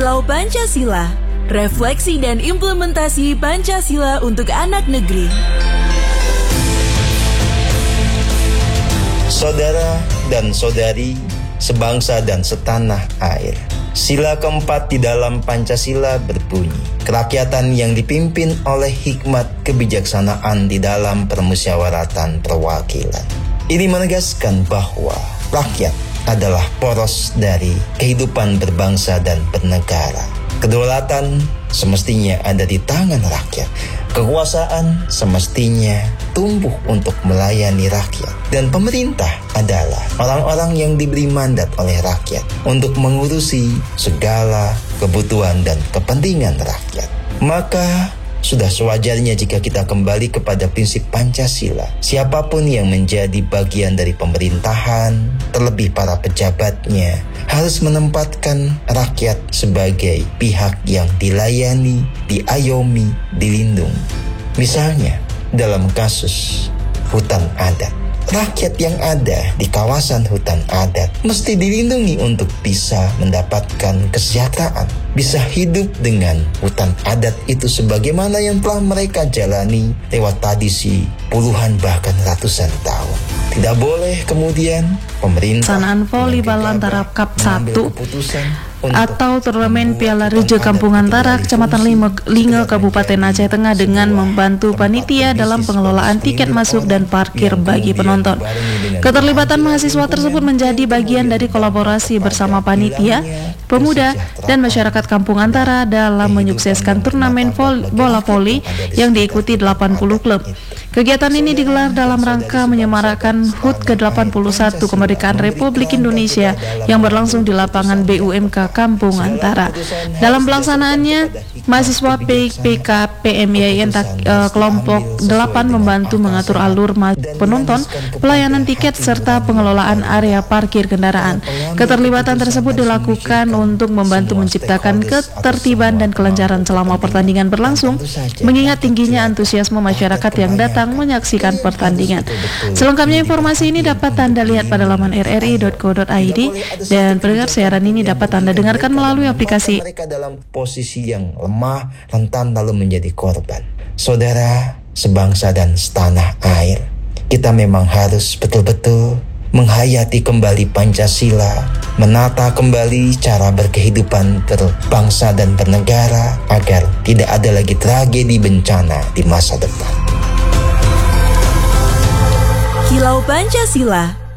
Kilau Pancasila, refleksi dan implementasi Pancasila untuk anak negeri. Saudara dan saudari, sebangsa dan setanah air. Sila keempat di dalam Pancasila berbunyi, kerakyatan yang dipimpin oleh hikmat kebijaksanaan di dalam permusyawaratan perwakilan. Ini menegaskan bahwa rakyat adalah poros dari kehidupan berbangsa dan bernegara. Kedaulatan semestinya ada di tangan rakyat. Kekuasaan semestinya tumbuh untuk melayani rakyat. Dan pemerintah adalah orang-orang yang diberi mandat oleh rakyat untuk mengurusi segala kebutuhan dan kepentingan rakyat. Maka sudah sewajarnya jika kita kembali kepada prinsip Pancasila. Siapapun yang menjadi bagian dari pemerintahan, terlebih para pejabatnya, harus menempatkan rakyat sebagai pihak yang dilayani, diayomi, dilindungi. Misalnya, dalam kasus hutan adat, rakyat yang ada di kawasan hutan adat mesti dilindungi untuk bisa mendapatkan kesejahteraan, bisa hidup dengan hutan adat itu sebagaimana yang telah mereka jalani lewat tradisi puluhan bahkan ratusan tahun. Tidak boleh kemudian pemerintah pelaksanaan volleyball antara Cup 1 atau turnamen Piala Reja Kampung Antara Kecamatan Linge Kabupaten Aceh Tengah dengan membantu panitia dalam pengelolaan tiket masuk dan parkir bagi penonton. Keterlibatan mahasiswa tersebut menjadi bagian dari kolaborasi bersama panitia, pemuda, dan masyarakat Kampung Antara dalam menyukseskan turnamen bola voli yang diikuti 80 klub. Kegiatan ini digelar dalam rangka menyemarakan HUT ke-81 Kemerdekaan Republik Indonesia yang berlangsung di lapangan BUMK Kampung Antara. Dalam pelaksanaannya, mahasiswa PK PMIN kelompok 8 membantu mengatur alur penonton, pelayanan tiket, serta pengelolaan area parkir kendaraan. Keterlibatan tersebut dilakukan untuk membantu menciptakan ketertiban dan kelancaran selama pertandingan berlangsung, mengingat tingginya antusiasme masyarakat yang datang menyaksikan pertandingan. Selengkapnya informasi ini dapat Anda lihat pada laman rri.co.id, dan pendengar siaran ini dapat Anda dengarkan melalui aplikasi. Mereka dalam posisi yang lemah, rentan, lalu menjadi korban. Saudara, sebangsa dan setanah air, kita memang harus betul-betul menghayati kembali Pancasila, menata kembali cara berkehidupan berbangsa dan bernegara agar tidak ada lagi tragedi bencana di masa depan. Kilau Pancasila,